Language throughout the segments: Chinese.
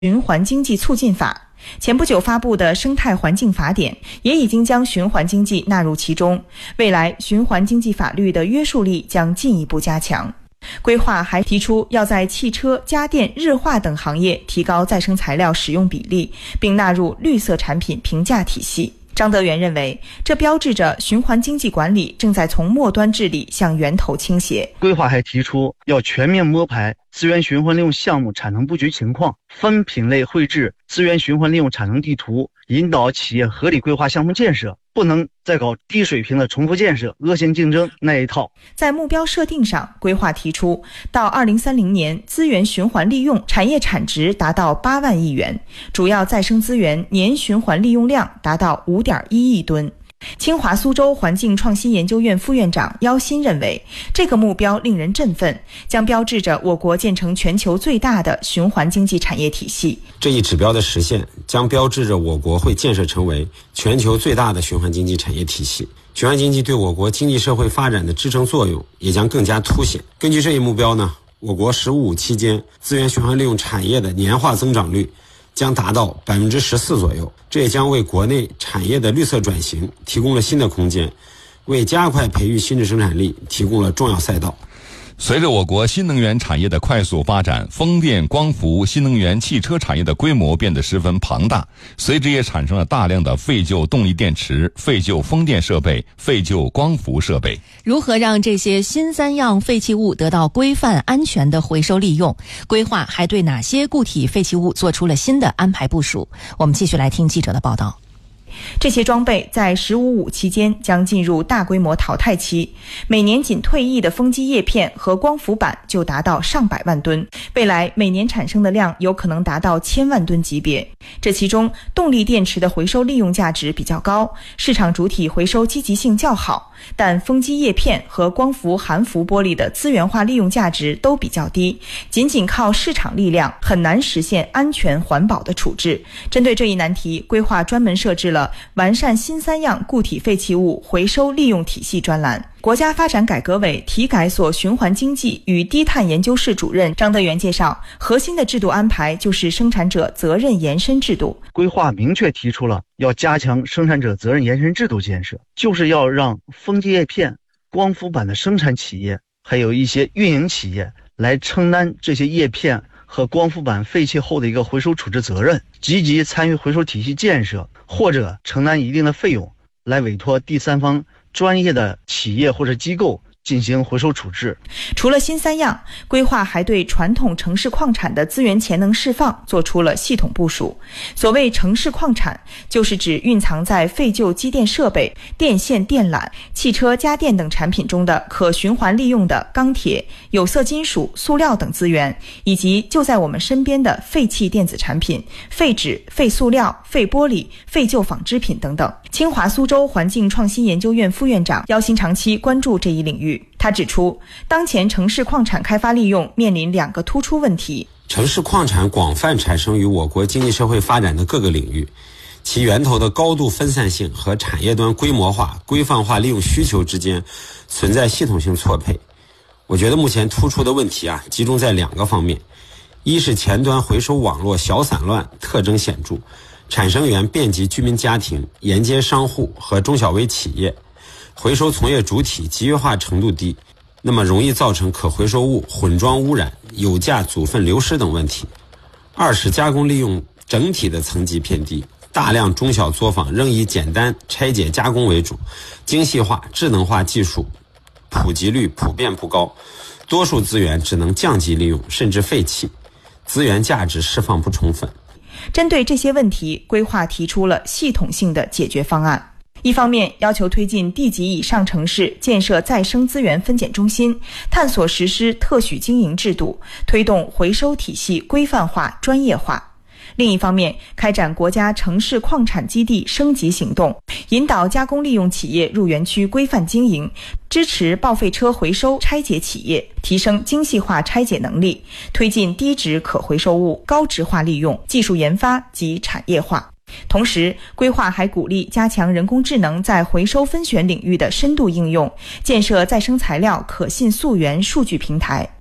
循环经济促进法。前不久发布的生态环境法典也已经将循环经济纳入其中，未来循环经济法律的约束力将进一步加强。规划还提出要在汽车、家电、日化等行业提高再生材料使用比例，并纳入绿色产品评价体系。张德元认为，这标志着循环经济管理正在从末端治理向源头倾斜。 规划还提出要全面摸排资源循环利用项目产能布局情况，分品类绘制资源循环利用产能地图，引导企业合理规划项目建设，不能再搞低水平的重复建设、恶性竞争那一套。 在目标设定上，规划提出到2030年资源循环利用产业产值达到8万亿元，主要再生资源年循环利用量达到5.1亿吨。清华苏州环境创新研究院副院长姚鑫认为，这个目标令人振奋，将标志着我国建成全球最大的循环经济产业体系。 这一指标的实现，将标志着我国会建设成为全球最大的循环经济产业体系。循环经济对我国经济社会发展的支撑作用也将更加凸显。根据这一目标呢，我国“十五五”期间资源循环利用产业的年化增长率将达到14%左右，这也将为国内产业的绿色转型提供了新的空间，为加快培育新质生产力提供了重要赛道。 随着我国新能源产业的快速发展，风电、光伏、新能源汽车产业的规模变得十分庞大，随之也产生了大量的废旧动力电池、废旧风电设备、废旧光伏设备。 如何让这些新3样废弃物得到规范安全的回收利用？规划还对哪些固体废弃物做出了新的安排部署？我们继续来听记者的报道。 这些装备在“15.5”期间将进入大规模淘汰期，每年仅退役的风机叶片和光伏板就达到上百万吨，未来每年产生的量有可能达到1000万吨级别。这其中，动力电池的回收利用价值比较高，市场主体回收积极性较好，但风机叶片和光伏含氟玻璃的资源化利用价值都比较低，仅靠市场力量很难实现安全环保的处置。针对这一难题，规划专门设置了完善新3样固体废弃物回收利用体系专栏。国家发展改革委体改所循环经济与低碳研究室主任张德元介绍，核心的制度安排就是生产者责任延伸制度。 规划明确提出了要加强生产者责任延伸制度建设，就是要让风机叶片、光伏板的生产企业还有一些运营企业来承担这些叶片和光伏板废弃后的一个回收处置责任，积极参与回收体系建设，或者承担一定的费用来委托第三方专业的企业或者机构进行回收处置。 除了新3样，规划还对传统城市矿产的资源潜能释放做出了系统部署。所谓城市矿产，就是指蕴藏在废旧机电设备、电线电缆、汽车家电等产品中的可循环利用的钢铁、有色金属、塑料等资源，以及就在我们身边的废弃电子产品、废纸、废塑料、废玻璃、废旧纺织品等等。清华苏州环境创新研究院副院长姚鑫长期关注这一领域。他指出，当前城市矿产开发利用面临2个突出问题。 城市矿产广泛产生于我国经济社会发展的各个领域，其源头的高度分散性和产业端规模化、规范化利用需求之间存在系统性错配。我觉得目前突出的问题集中在2个方面。一是前端回收网络小散乱，特征显著，产生源遍及居民家庭、沿街商户和中小微企业，回收从业主体集约化程度低，那么容易造成可回收物混装污染、有价组分流失等问题。二是加工利用整体的层级偏低，大量中小作坊仍以简单拆解加工为主，精细化、智能化技术普及率普遍不高，多数资源只能降级利用甚至废弃，资源价值释放不充分。 针对这些问题，规划提出了系统性的解决方案。一方面要求推进地级以上城市建设再生资源分拣中心，探索实施特许经营制度，推动回收体系规范化、专业化。另一方面，开展国家城市矿产基地升级行动，引导加工利用企业入园区规范经营，支持报废车回收拆解企业，提升精细化拆解能力，推进低值可回收物高值化利用、技术研发及产业化。同时，规划还鼓励加强人工智能在回收分选领域的深度应用，建设再生材料可信溯源数据平台。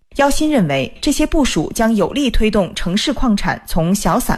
姚鑫认为，这些部署将有力推动城市矿产从小散